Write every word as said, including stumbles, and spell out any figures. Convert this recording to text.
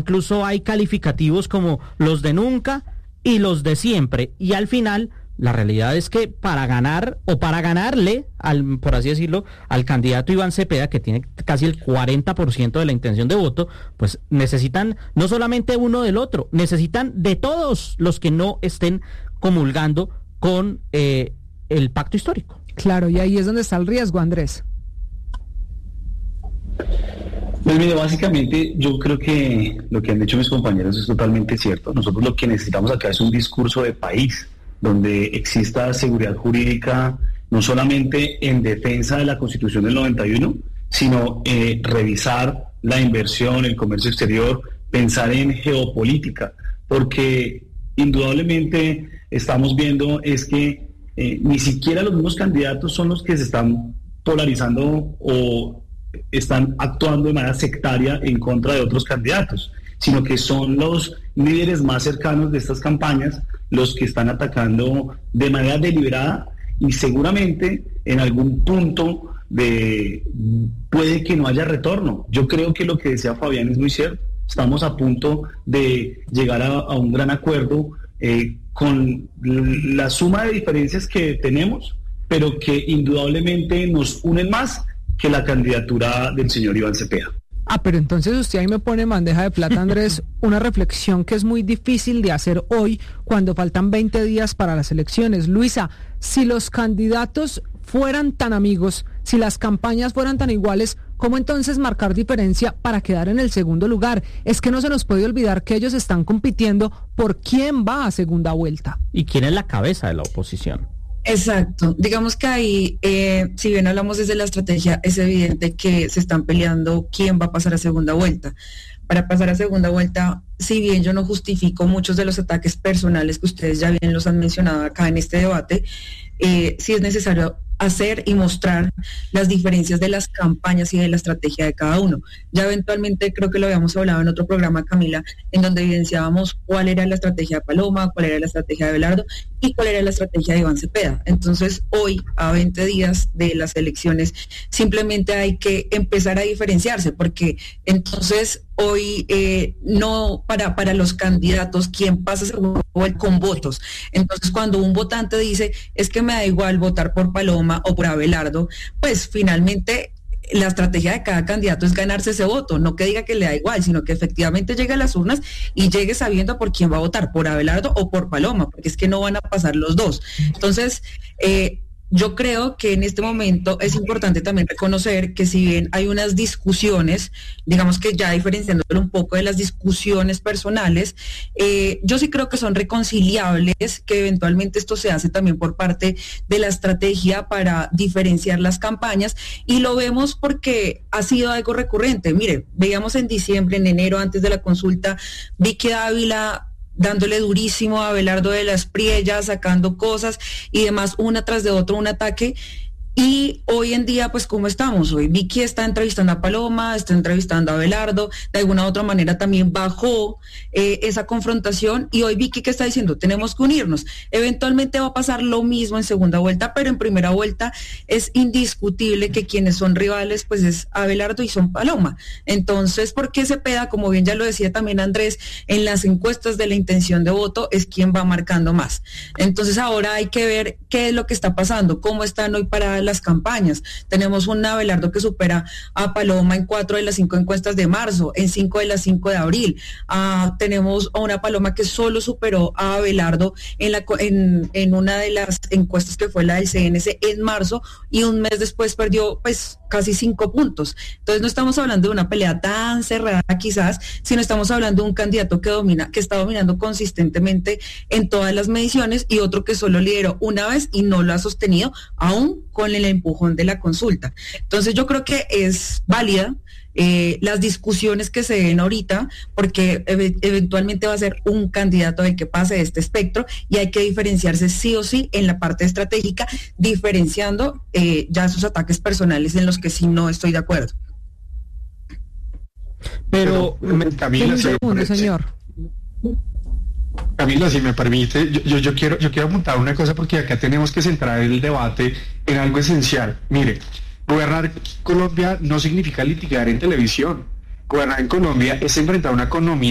incluso hay calificativos como los de nunca y los de siempre, y al final la realidad es que para ganar o para ganarle, al, por así decirlo, al candidato Iván Cepeda, que tiene casi el cuarenta por ciento de la intención de voto, pues necesitan no solamente uno del otro, necesitan de todos los que no estén comulgando con eh, el pacto histórico. Claro, y ahí es donde está el riesgo, Andrés. Pues mire, básicamente yo creo que lo que han dicho mis compañeros es totalmente cierto. Nosotros lo que necesitamos acá es un discurso de país, donde exista seguridad jurídica, no solamente en defensa de la Constitución del noventa y uno, sino eh, revisar la inversión, el comercio exterior, pensar en geopolítica, porque indudablemente estamos viendo es que eh, ni siquiera los mismos candidatos son los que se están polarizando o están actuando de manera sectaria en contra de otros candidatos, sino que son los líderes más cercanos de estas campañas los que están atacando de manera deliberada, y seguramente en algún punto de puede que no haya retorno. Yo creo que lo que decía Fabián es muy cierto. Estamos a punto de llegar a, a un gran acuerdo eh, con la suma de diferencias que tenemos, pero que indudablemente nos unen más que la candidatura del señor Iván Cepeda. Ah, pero entonces usted ahí me pone en bandeja de plata, Andrés, una reflexión que es muy difícil de hacer hoy cuando faltan veinte días para las elecciones. Luisa, si los candidatos fueran tan amigos, si las campañas fueran tan iguales, ¿cómo entonces marcar diferencia para quedar en el segundo lugar? Es que no se nos puede olvidar que ellos están compitiendo por quién va a segunda vuelta. ¿Y quién es la cabeza de la oposición? Exacto, digamos que ahí, eh, si bien hablamos desde la estrategia, es evidente que se están peleando quién va a pasar a segunda vuelta. Para pasar a segunda vuelta, si bien yo no justifico muchos de los ataques personales que ustedes ya bien los han mencionado acá en este debate, eh, sí es necesario hacer y mostrar las diferencias de las campañas y de la estrategia de cada uno. Ya eventualmente creo que lo habíamos hablado en otro programa, Camila, en donde evidenciábamos cuál era la estrategia de Paloma, cuál era la estrategia de Abelardo y cuál era la estrategia de Iván Cepeda. Entonces, hoy, a veinte días de las elecciones, simplemente hay que empezar a diferenciarse, porque entonces hoy eh, no para, para los candidatos quien pasa segunda vuelta con votos. Entonces, cuando un votante dice, es que me da igual votar por Paloma o por Abelardo, pues finalmente la estrategia de cada candidato es ganarse ese voto, no que diga que le da igual, sino que efectivamente llegue a las urnas y llegue sabiendo por quién va a votar, por Abelardo o por Paloma, porque es que no van a pasar los dos. Entonces, eh, yo creo que en este momento es importante también reconocer que si bien hay unas discusiones, digamos que ya diferenciándolo un poco de las discusiones personales, eh, yo sí creo que son reconciliables, que eventualmente esto se hace también por parte de la estrategia para diferenciar las campañas, y lo vemos porque ha sido algo recurrente. Mire, veíamos en diciembre, en enero, antes de la consulta, Vicky Dávila dándole durísimo a Abelardo de la Espriella, sacando cosas y demás, una tras de otro, un ataque. Y hoy en día, pues, ¿cómo estamos? Hoy Vicky está entrevistando a Paloma, está entrevistando a Abelardo, de alguna u otra manera también bajó eh, esa confrontación, y hoy Vicky, ¿qué está diciendo? Tenemos que unirnos. Eventualmente va a pasar lo mismo en segunda vuelta, pero en primera vuelta es indiscutible que quienes son rivales, pues, es Abelardo y son Paloma. Entonces, ¿por qué Cepeda? Como bien ya lo decía también Andrés, en las encuestas de la intención de voto es quien va marcando más. Entonces, ahora hay que ver qué es lo que está pasando, cómo están hoy para las campañas. Tenemos un Abelardo que supera a Paloma en cuatro de las cinco encuestas de marzo, en cinco de las cinco de abril. Uh, tenemos a una Paloma que solo superó a Abelardo en, la, en, en una de las encuestas que fue la del C N C en marzo, y un mes después perdió pues casi cinco puntos. Entonces no estamos hablando de una pelea tan cerrada quizás, sino estamos hablando de un candidato que domina, que está dominando consistentemente en todas las mediciones, y otro que solo lideró una vez y no lo ha sostenido, aún con el empujón de la consulta. Entonces yo creo que es válida eh, las discusiones que se den ahorita, porque ev- eventualmente va a ser un candidato el que pase de este espectro, y hay que diferenciarse sí o sí en la parte estratégica, diferenciando eh, ya sus ataques personales en los que sí no estoy de acuerdo. Pero, Pero me, Camila, un segundo, señor. Camila, si me permite, yo, yo, yo quiero yo quiero apuntar una cosa, porque acá tenemos que centrar el debate en algo esencial. Mire, gobernar Colombia no significa litigar en televisión. Gobernar en Colombia es enfrentar una economía